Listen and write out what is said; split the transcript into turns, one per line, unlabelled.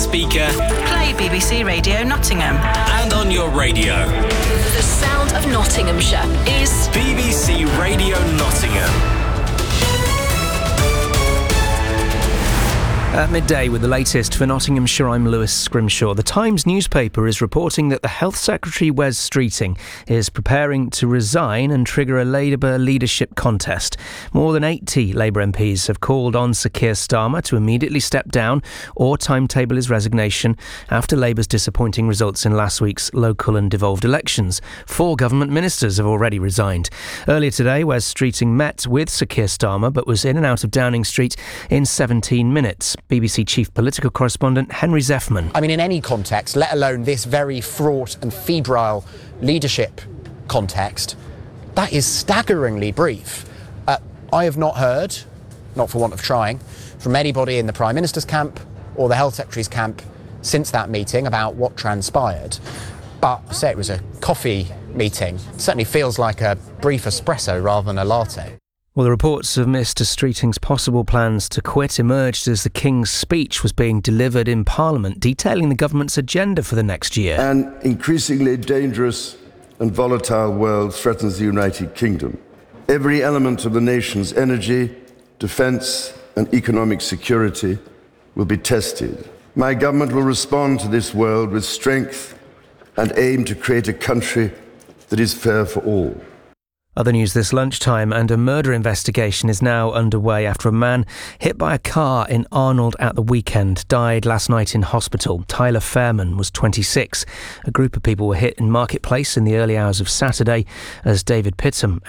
speaker,
play BBC Radio Nottingham.
and on your radio.
The sound of Nottinghamshire is
BBC Radio Nottingham.
At midday with the latest for Nottinghamshire, I'm Lewis Scrimshaw. The Times newspaper is reporting that the Health Secretary Wes Streeting is preparing to resign and trigger a Labour leadership contest. More than 80 Labour MPs have called on Sir Keir Starmer to immediately step down or timetable his resignation after Labour's disappointing results in last week's local and devolved elections. 4 government ministers have already resigned. Earlier today, Wes Streeting met with Sir Keir Starmer but was in and out of Downing Street in 17 minutes. BBC Chief Political Correspondent Henry Zeffman.
I mean, in any context, let alone this very fraught and febrile leadership context, that is staggeringly brief. I have not heard, not for want of trying, from anybody in the Prime Minister's camp or the Health Secretary's camp since that meeting about what transpired. But say it was a coffee meeting, it certainly feels like a brief espresso rather than a latte.
Well, the reports of Mr Streeting's possible plans to quit emerged as the King's speech was being delivered in Parliament, detailing the government's agenda for the next year.
An increasingly dangerous and volatile world threatens the United Kingdom. Every element of the nation's energy, defence and economic security will be tested. My government will respond to this world with strength and aim to create a country that is fair for all.
Other news this lunchtime, and a murder investigation is now underway after a man hit by a car in Arnold at the weekend died last night in hospital. Tyler Fairman was 26. A group of people were hit in Marketplace in the early hours of Saturday as David Pittham